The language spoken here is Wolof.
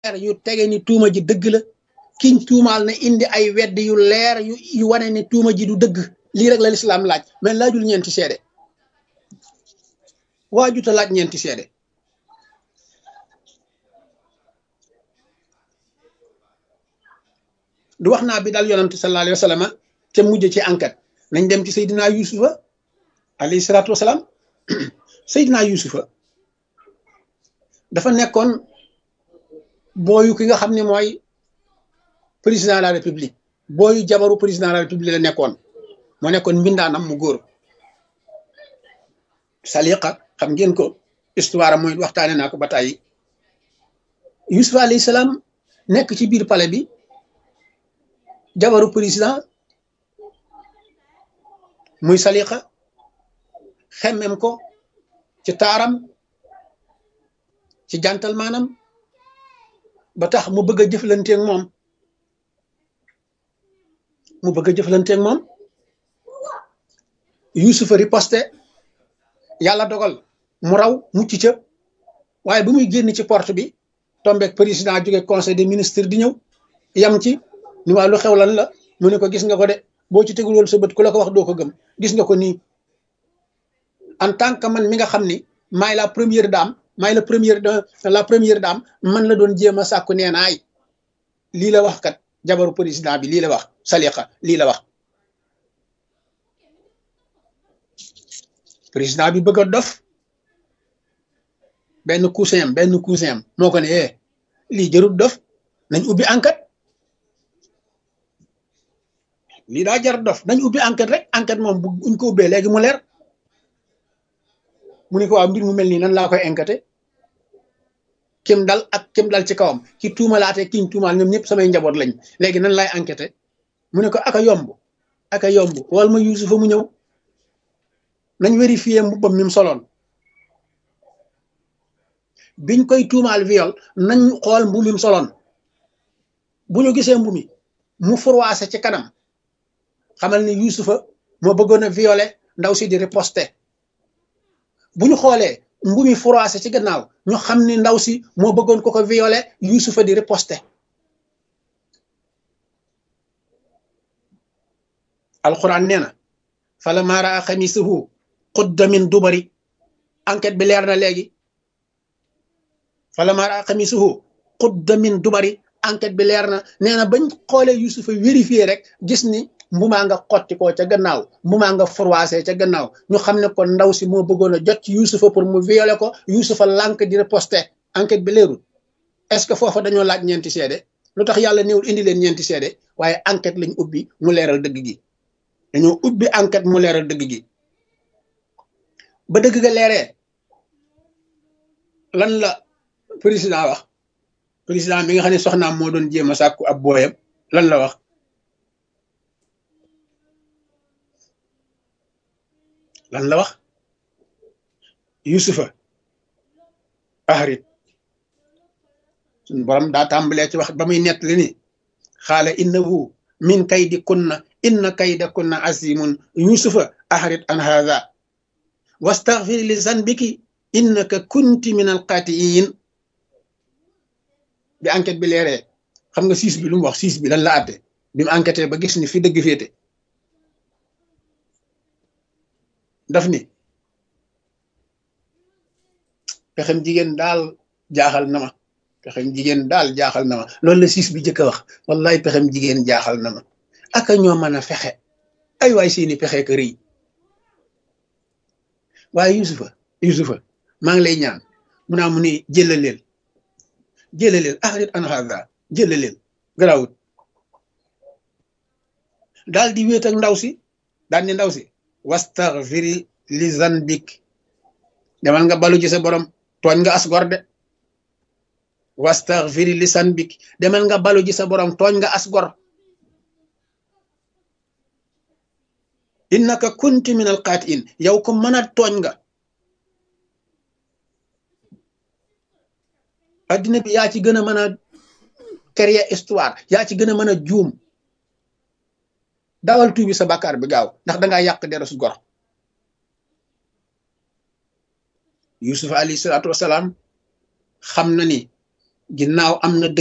yu tege ni tuuma ji dëgg la kiñ tuumaal na indi ay wedd yu leer yu wane ne tuuma ji du dëgg lii rek la lislaam laaj mais laajul ñeenti seede waajuta laaj ñeenti seede du wax naa bi daal yonante sallallahu alayhi wa sallam te mujj ci enquête nañ dem ci Seydina Yusufa alayhi salaatu wasalaam Seydina Yusufa dafa nekkoon booyu ki nga xam ne mooy président de la république booyu jabaru président de la république la nekkoon moo nekkoon mbindaanam mu góor Saliqa xam ngeen ko histoire mooy waxtaane naa ko ba tàyyi Yusufa alayhi salaam nekk ci biir palais bi jabaru président muy Saliqa xemmem ko ci taaram ci jantal maanam ba tax mu bëgg a jëflanteeg moom Yusufa riposte yàlla dogal mu raw mucc ca waaye bu muy génn ci porte bi tombeek président jóge conseil des ministres di ñëw yam ci ni waa lu xew lan la mu ne ko gis nga ko de boo ci tegul woon sa bët ku la ko wax doo ko gëm gis nga ko nii en tant que man mi nga xam ni maay la première dame la première dame man la doon jéem a sàkku nee naay lii la wax kat jabaru président bi lii la wax Saliqa lii la wax président bi bëgg a dof benn cousin am moo ko ne lii jarut dof nañ ubbi enquête lii daa jar dof nañ ubbi enquête rek enquête moom buñ ko ubbee léegi mu leer mu ne ko waaw mbir mu mel nii nan laa koy enquêté kim dal ak kim dal ci kawam ki tuumalaate kiñ tuumaal ñoom ñëpp samay njaboot lañ léegi nan laay enquêté mu ne ko aka yomb wal ma Yusufa mu ñëw nañ vérifier mbubbam mi mu soloon biñ koy tuumaal viol nañ xool mbu mi mu soloon bu ñu gisee mbu mi mu froissé ci kanam xamal ni Yusufa moo bëggoon a violé ndaw si di riposte bu ñu xoolee mbu mi froissé ci gannaaw ñu xam ni ndaw si moo bëggoon ko violé Yusufa di riposte alquran nee na fala maara xamisuhu qudda min dubari enquête bi leer na léegi fala maara xamisuhu qudda min dubari enquête bi leer na nee na bañ xoolee Yusufa vérifié rek gis ni mbumaa nga xotti ko ca gannaaw mbumaa nga froissé ca gannaaw ñu xam ne kon ndaw si moo bëggoon a jot ci Yusufa pour mu violé ko Yusufa lànk di riposte enquête bi leerul est-ce que foofa dañoo laaj ñeenti seede lu tax yàlla néewul indi leen ñeenti seede waaye enquête lañ ubbi mu leeral dëgg gi dañoo ubbi enquête mu leeral dëgg gi ba dëgg ga leeree lan la président wax président bi nga xam ne soxnaam moo doon jéem a sàkku ab booyam lan la wax Yusufa ahrit suñu borom daa tàmbalee ci wax ba muy nett li ni xaala innahu min kaydi kunna inna kayda kunna azimun Yusufa ahrit an haza wastaghfir li zanbiki innaka kunti min alqatiin bi enquête bi leeree xam nga siis bi lu mu wax siis bi lan la àtte bi mu enquêté ba gis ni fi dëgg féete daf ni pexem jigéen daal jaaxal na ma loolu la siis bi jëkk a wax wallahi pexem jigéen jaaxal na ma aka ñoo mën a fexe ay waay seeni pexe ka rëy waaye Yusufa maa ngi lay ñaan mu naa mu ni jëlaleel ahrit an hadha jëlaleel garawut daal di wéet ak ndaw si daal ni ndaw si wastaghfiri li zanbik demal nga balu ci sa borom tooñ nga as gor de wastaghfiri li zanbik demal nga balu ci sa borom tooñ nga as gor innaka kunti min alqaatiin yow ko mën a tooñ nga addina bi yaa ci gën a mën a créer histoire yaa ci gën a mën a juum dawal tuubi sa bàkkaar bi gaaw ndax dangaa yàq deresu gor Yusufa alayhi salaatu wasalaam xam na ni ginnaaw am na